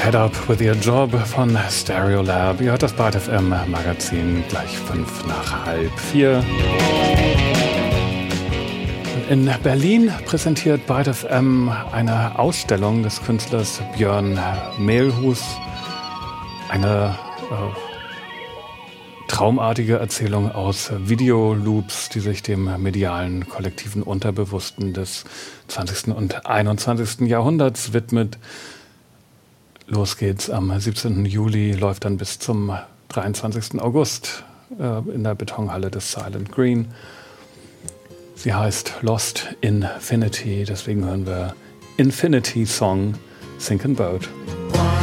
Fed Up With Your Job von Stereolab. Ihr hört das Byte FM Magazin, gleich 4:05. In Berlin präsentiert Byte FM eine Ausstellung des Künstlers Björn Mehlhus. Eine traumartige Erzählung aus Videoloops, die sich dem medialen, kollektiven Unterbewussten des 20. und 21. Jahrhunderts widmet. Los geht's am 17. Juli, läuft dann bis zum 23. August in der Betonhalle des Silent Green. Sie heißt Lost Infinity, deswegen hören wir Infinity Song, Sinking Boat.